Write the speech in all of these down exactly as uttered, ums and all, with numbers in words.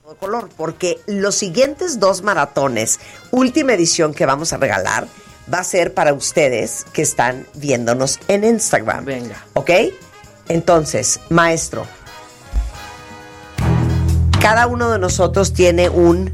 color, porque los siguientes dos maratones, última edición que vamos a regalar, va a ser para ustedes que están viéndonos en Instagram. Venga. ¿Ok? Entonces, maestro, cada uno de nosotros tiene un...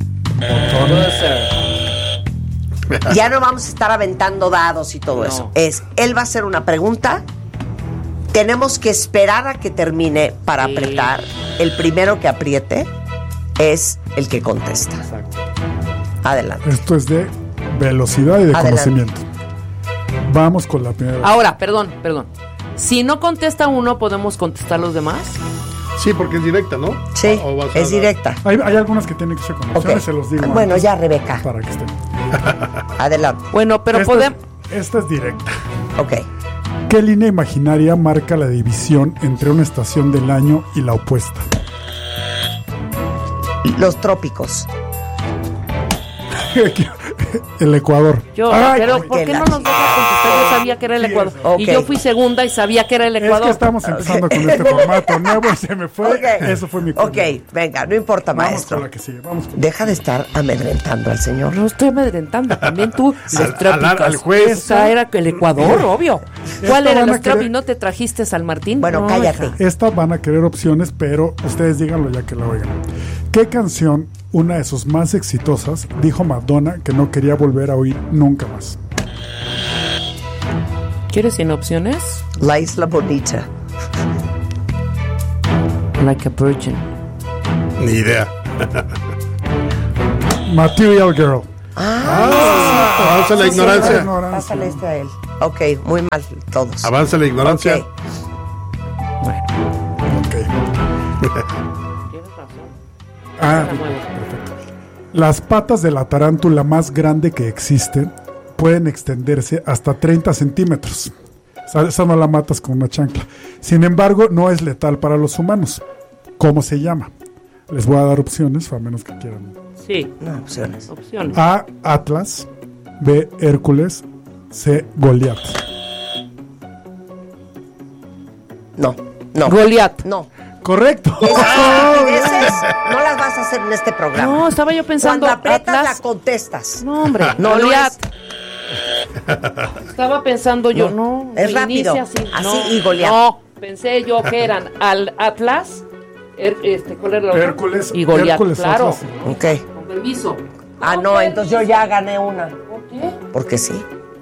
Ya no vamos a estar aventando dados y todo no. eso. Es, él va a hacer una pregunta. Tenemos que esperar a que termine para sí. apretar. El primero que apriete es el que contesta. Exacto. Adelante. Esto es de velocidad y de Adelante. Conocimiento. Vamos con la primera. Ahora, perdón, perdón. Si no contesta uno, ¿podemos contestar los demás? Sí, porque es directa, ¿no? Sí, es directa. Hay, hay algunas que tienen que ser con opciones, okay. se los digo. Bueno, ya, Rebeca. Para que estén. Adelante. Bueno, pero podemos... Esta es directa. Ok. ¿Qué línea imaginaria marca la división entre una estación del año y la opuesta? Los trópicos. El Ecuador. Yo, Ay, pero ¿por qué no nos dejas contestar? Yo sabía que era el Ecuador. Okay. Y yo fui segunda y sabía que era el Ecuador. Es que estamos empezando okay. con este formato nuevo y se me fue. Okay. Eso fue mi culpa. Ok, venga, no importa, Vamos maestro. Con la que sigue. Vamos con Deja de estar amedrentando al señor. No estoy amedrentando, también tú. Los trópicos. Al juez. Esa era el Ecuador, obvio. ¿Cuál era los trópicos? ¿No te trajiste San Martín? Bueno, no, cállate. Hija. Estas van a querer opciones, pero ustedes díganlo ya que la oigan. ¿Qué canción, una de sus más exitosas, dijo Madonna que no quería volver a oír nunca más? ¿Quieres sin opciones? La Isla Bonita. Like a Virgin. Ni idea. Material Girl. Ah, ah avanza la ignorancia. ignorancia. Pásale este a él. Ok, muy mal todos. Avanza la ignorancia. Okay. Bueno. Ok. Tienes razón. Ah, perfecto. Las patas de la tarántula más grande que existe pueden extenderse hasta treinta centímetros. O sea, esa no la matas con una chancla. Sin embargo, no es letal para los humanos. ¿Cómo se llama? Les voy a dar opciones, a menos que quieran. Sí, no, opciones. opciones. A. Atlas. B. Hércules. C. Goliat. No, no. Goliat. No. Correcto. Esas no las vas a hacer en este programa. No, estaba yo pensando. Cuando aprietas Atlas, la contestas. No, hombre. No, Goliat. No es... Estaba pensando yo, no. no es rápido. Así, así no, y Goliat. No, pensé yo que eran al Atlas, er, este, ¿cuál era? Hércules y Goliat. Hércules, claro. Atlas. Ok. Con permiso. Ah, no, entonces yo ya gané una. ¿Por qué? Porque sí.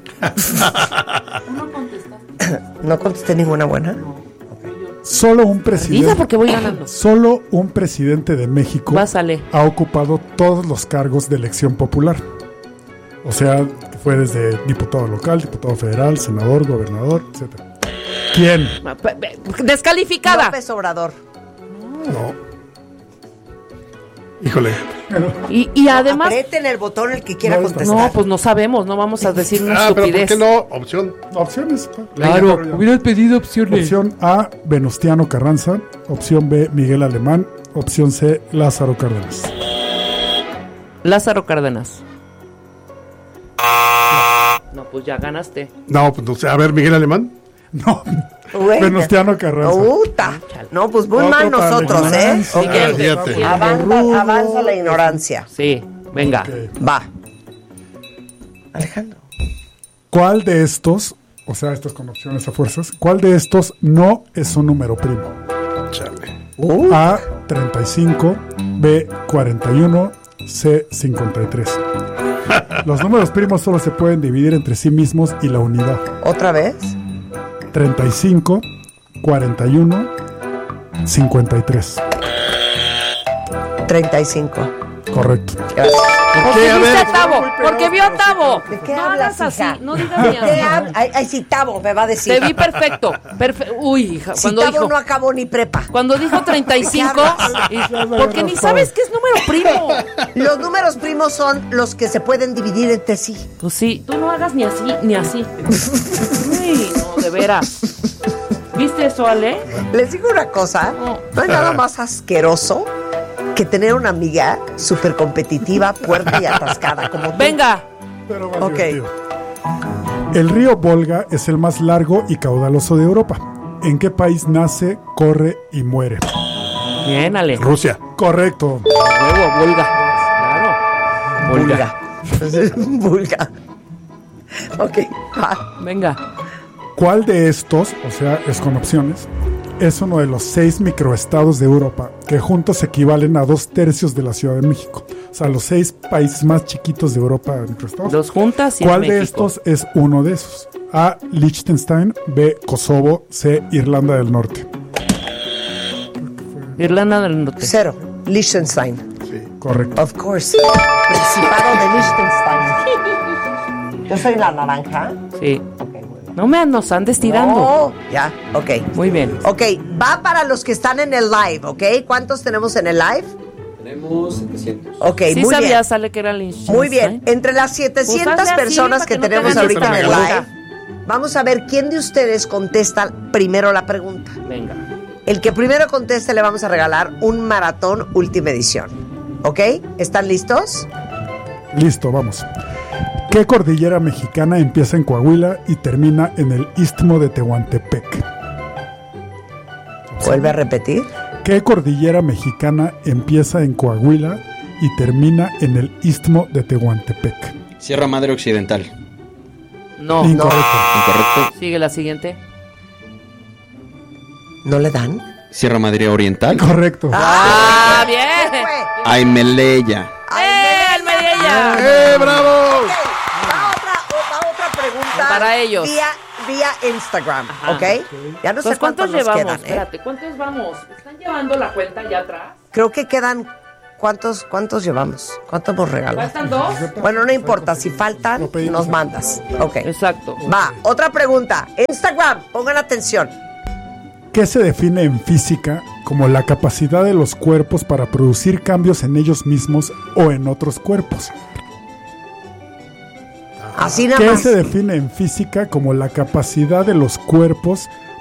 ¿No contestaste? ¿No contesté ninguna buena? No. Solo un presidente. Diga porque voy ganando. Solo un presidente de México Pásale. ha ocupado todos los cargos de elección popular. O sea, fue desde diputado local, diputado federal, senador, gobernador, etcétera. ¿Quién? Descalificada. López Obrador. No. Híjole. Y, y además. Aprieten el botón el que quiera no, contestar. No, pues no sabemos, no vamos a decir una ah, estupidez. pero ¿por qué no? Opción. Opciones. Claro, hubieras pedido opciones. Opción A, Venustiano Carranza. Opción B, Miguel Alemán. Opción C, Lázaro Cárdenas. Lázaro Cárdenas. No, pues ya ganaste. No, pues no sé. A ver, Miguel Alemán. No. Bueno. Venustiano Carranza. Uta. No, pues muy Otro mal nosotros, ¿eh? Okay. Fíjate. Avanza, avanza la ignorancia. Sí, venga. Okay. Va. Alejandro. ¿Cuál de estos, o sea, estas con opciones a fuerzas, cuál de estos no es un número primo? Chale. Uh. A, treinta y cinco, B, cuarenta y uno, C, cincuenta y tres. Los números primos solo se pueden dividir entre sí mismos y la unidad. ¿Otra vez? treinta y cinco, cuarenta y uno, cincuenta y tres. treinta y cinco. Correcto. Gracias. Porque viste a Tavo, porque vio a Tavo. ¿De qué no hablas, hagas hija? así, no digas ni ¿De qué así. hablas? Ay, ay, sí, Tavo me va a decir. Te vi perfecto. Perfe- Uy, hija, Si cuando Tavo dijo, no acabó ni prepa. cuando dijo treinta y cinco, y- porque ni sabes qué es número primo. Los números primos son los que se pueden dividir entre sí. Pues sí, tú no hagas ni así, ni así. Uy, no, de veras. ¿Viste eso, Ale? Les digo una cosa, No. no hay nada más asqueroso que tener una amiga súper competitiva, puerta y atascada como tú. Venga. Pero más Ok. divertido. El río Volga es el más largo y caudaloso de Europa. ¿En qué país nace, corre y muere? Bien, Ale. Rusia. Correcto. Huevo, vulga. Claro. Vulga. Vulga. Ok. va. Venga. ¿Cuál de estos, o sea, es con opciones, es uno de los seis microestados de Europa que juntos equivalen a dos tercios de la Ciudad de México? O sea, los seis países más chiquitos de Europa microestados. Los juntas y ¿Cuál es de México. estos es uno de esos? A. Liechtenstein. B. Kosovo. C. Irlanda del Norte. Irlanda del Norte. Cero. Liechtenstein. Correcto. Of course. Principado de Liechtenstein. Yo soy la naranja. Sí. Ok, muy bien. No me nos andes tirando. No. Ya, ok. Muy bien. Ok, va para los que están en el live, ¿ok? ¿Cuántos tenemos en el live? Tenemos setecientos. Ok, Sí muy sabía, bien. sale que era Liechtenstein. Muy bien. Entre las setecientas Pues hazle así, personas para que, que no te tenemos hagan ahorita en el disparar. live, vamos a ver quién de ustedes contesta primero la pregunta. Venga. El que primero conteste le vamos a regalar un maratón última edición. ¿Ok? ¿Están listos? Listo, vamos. ¿Qué cordillera mexicana empieza en Coahuila y termina en el Istmo de Tehuantepec? Vuelve a repetir. ¿Qué cordillera mexicana empieza en Coahuila y termina en el Istmo de Tehuantepec? Sierra Madre Occidental. No. Incorrecto. Incorrecto. Sigue la siguiente. ¿No le dan? Sierra Madre Oriental. Correcto. ¡Ah, bien! ¿Qué fue? Aimeleya. ¡Eh, el Medella! ¡Eh, bravo! Ok, va otra, va otra pregunta. Para ellos. Vía, vía Instagram, Ajá. ¿ok? Ya no sé Entonces, cuántos, ¿cuántos nos llevamos? quedan, ¿eh? Espérate, ¿cuántos vamos? ¿Están llevando la cuenta ya atrás? Creo que quedan... ¿Cuántos, cuántos llevamos? ¿Cuántos hemos regalado? ¿Faltan dos? Bueno, no importa. Si faltan, nos mandas. Ok. Exacto. Va, otra pregunta. Instagram, pongan atención. ¿Qué se define en física como la capacidad de los cuerpos para producir cambios en ellos mismos o en otros cuerpos? Así nada ¿Qué más. se define en física como la capacidad de los cuerpos